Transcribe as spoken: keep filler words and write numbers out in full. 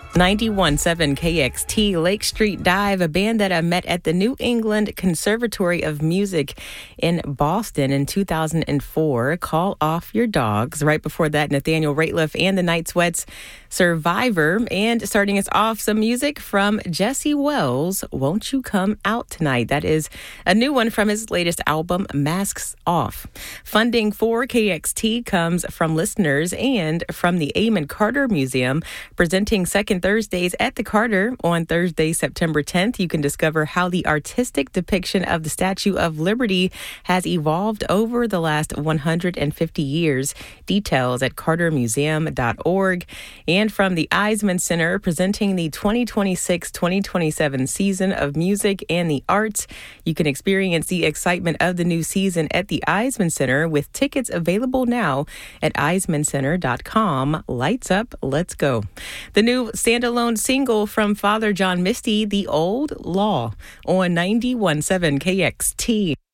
ninety-one point seven K X T, Lake Street Dive, a band that I met at the New England Conservatory of Music in Boston in two thousand four. Call Off Your Dogs. Right before that, Nathaniel Rateliff and the Night Sweats, Survivor. And starting us off, some music from Jesse Wells, Won't You Come Out Tonight. That is a new one from his latest album, Masks Off. Funding for K X T comes from listeners and from the Amon Carter Museum, presenting second Thursdays at the Carter on Thursday, September tenth. You can discover how the artistic depiction of the Statue of Liberty has evolved over the last one hundred fifty years. Details at carter museum dot org. And from the Eisman Center, presenting the twenty twenty-six twenty twenty-seven season of music and the arts. You can experience the excitement of the new season at the Eisman Center with tickets available now at eisman center dot com. Lights up, let's go. The new standalone single from Father John Misty, The Old Law, on ninety-one point seven K X T.